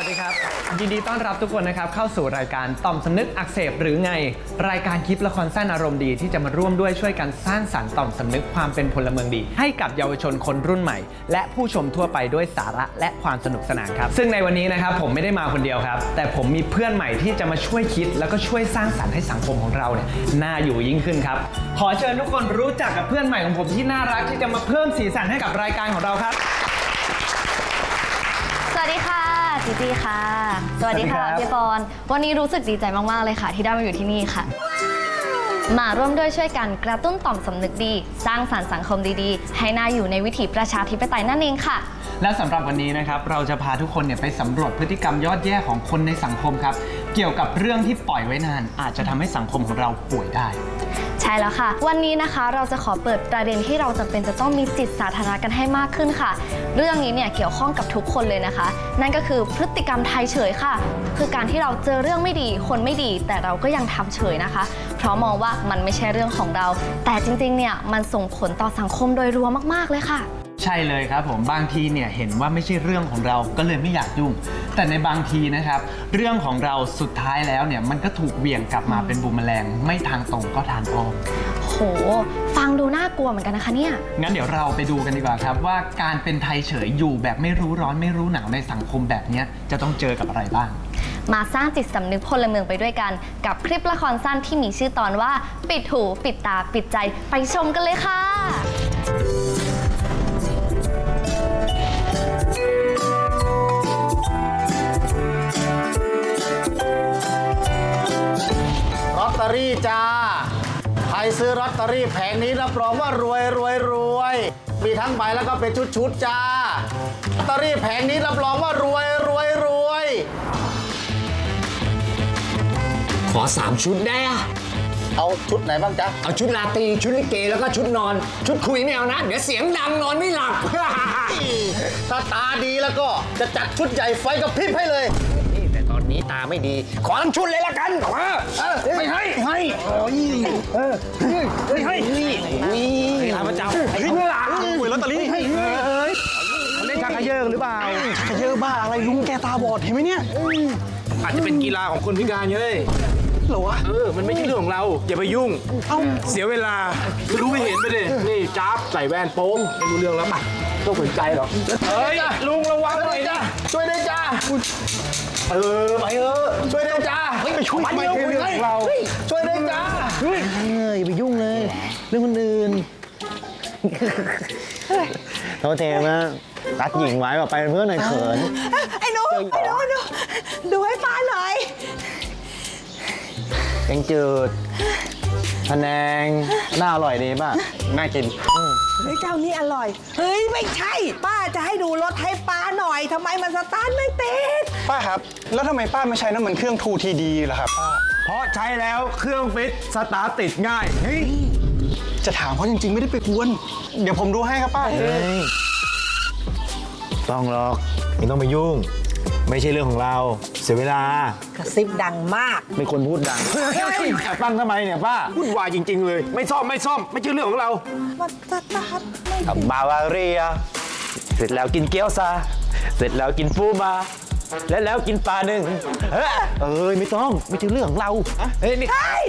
วัสดีครับยินดีต้อนรับทุกคนนะครับเข้าสู่รายการต่อมสำนึกอักเสบหรือไงรายการคลิปละครสั้นอารมณ์ดีที่จะมาร่วมด้วยช่วยกันสร้างสรรค์ต่อมสำนึกความเป็นพลเมืองดีให้กับเยาวชนคนรุ่นใหม่และผู้ชมทั่วไปด้วยสาระและความสนุกสนานครับซึ่งในวันนี้นะครับผมไม่ได้มาคนเดียวครับแต่ผมมีเพื่อนใหม่ที่จะมาช่วยคิดแล้วก็ช่วยสร้างสรรค์ให้สังคมของเราเนี่ยน่าอยู่ยิ่งขึ้นครับขอเชิญทุกคนรู้จักกับเพื่อนใหม่ของผมที่น่ารักที่จะมาเพิ่มสีสันให้กับรายการของเราครับสวัสดีค่ะจีจีค่ะสวัสดีค่ะพี่ปอนวันนี้รู้สึกดีใจมากๆเลยค่ะที่ได้มาอยู่ที่นี่ค่ะมาร่วมด้วยช่วยกันกระตุ้นต่อมสำนึกดีสร้างสรรค์สังคมดีๆให้น่าอยู่ในวิถีประชาธิปไตยนั่นเองค่ะและสำหรับวันนี้นะครับเราจะพาทุกคนไปสำรวจพฤติกรรมยอดแย่ของคนในสังคมครับเกี่ยวกับเรื่องที่ปล่อยไว้นานอาจจะทำให้สังคมของเราป่วยได้ใช่แล้วค่ะวันนี้นะคะเราจะขอเปิดประเด็นที่เราจำเป็นจะต้องมีจิตสาธารณะกันให้มากขึ้นค่ะเรื่องนี้เนี่ยเกี่ยวข้องกับทุกคนเลยนะคะนั่นก็คือพฤติกรรมไทยเฉยค่ะคือการที่เราเจอเรื่องไม่ดีคนไม่ดีแต่เราก็ยังทำเฉยนะคะเพราะมองว่ามันไม่ใช่เรื่องของเราแต่จริงๆเนี่ยมันส่งผลต่อสังคมโดยรวมมากๆเลยค่ะใช่เลยครับผมบางทีเนี่ยเห็นว่าไม่ใช่เรื่องของเราก็เลยไม่อยากยุ่งแต่ในบางทีนะครับเรื่องของเราสุดท้ายแล้วเนี่ยมันก็ถูกเหวี่ยงกลับมาเป็นบูมแมลงไม่ทางตรงก็ทางอ้อมโหฟังดูน่ากลัวเหมือนกันนะคะเนี่ยงั้นเดี๋ยวเราไปดูกันดีกว่าครับว่าการเป็นไทยเฉยอยู่แบบไม่รู้ร้อนไม่รู้หนาวในสังคมแบบนี้จะต้องเจอกับอะไรบ้างมาสร้างจิตสำนึกพลเมืองไปด้วยกันกับคลิปละครสั้นที่มีชื่อตอนว่าปิดหูปิดตาปิดใจไปชมกันเลยค่ะลอตเตอรี่จ้าใครซื้อลอตเตอรี่แผงนี้รับรองว่ารวยรวยรวยมีทั้งใบแล้วก็เป็นชุดๆจ้าลอตเตอรี่แผงนี้รับรองว่ารวยรวยรวยขอ3 ชุดได้อะเอาชุดไหนบ้างจ๊ะเอาชุดราตรีชุดลิเกแล้วก็ชุดนอนชุดคุยไม่เอานะเดี๋ยวเสียงดังนอนไม่หลับถ้าตาดีแล้วก็จะจัดชุดใหญ่ไฟกับพริบให้เลยแต่ตอนนี้ตาไม่ดีขอทั้งชุดเลยละกันไม่ให้ตาประจำเมื่อหลังหวยลอตเตอรี่เล่นชักกระเยิงหรือเปล่าชักกระเยิงบ้าอะไรลุงแกตาบอดเห็นไหมเนี่ยอาจจะเป็นกีฬาของคนพิการเย้ยเหรอวะมันไม่ใช่เรื่องของเราอย่าไปยุ่งเสียเวลาไม่รู้ไม่เห็นไปดินี่จ๊าบใส่แว่นโป้งไม่รู้เรื่องแล้วป่ะต้องสนใจหรอเฮ้ยลุงระวังหน่อยนะช่วยได้จ้าไปช่วยได้จ้าไปช่วยไม่ใช่เรื่องของเราช่วยได้จ้าอย่าไปยุ่งเลยเรื่องคนอื่นโทษเทนะรัดหญิงไว้แบบไปเพื่อนหน่อยเขินไอ้หนูดูให้ป้าหน่อยแกงจืดพะแนงน่าอร่อยดีป่ะน่ากินเฮ้ยเจ้านี่อร่อยเฮ้ยไม่ใช่ป้าจะให้ดูรถให้ป้าหน่อยทำไมมันสตาร์ทไม่ติดป้าครับแล้วทำไมป้าไม่ใช้น้ำมันเครื่อง 2TD ล่ะครับป้าเพราะใช้แล้วเครื่องฟิตสตาร์ทติดง่ายเฮ้ยจะถามเพราะจริงๆไม่ได้ไปกวนเดี๋ยวผมดูให้ครับป้าต้องหรอกไม่ต้องไปยุ่งไม่ใช่เรื่องของเราเสียเวลากระซิบดังมากไม่ควรพูดดังตั้งทำไมเนี่ยป้าวุ่นวายจริงๆเลยไม่ซ่อมไม่ใช่เรื่องของเรามันสตาร์ทไม่ติดบาวาเรียเสร็จแล้วกินเกี๊ยวซาเสร็จแล้วกินฟูมาแล้วกินปลาหนึ่งไม่ต้องไม่ใช่เรื่องของเรานี่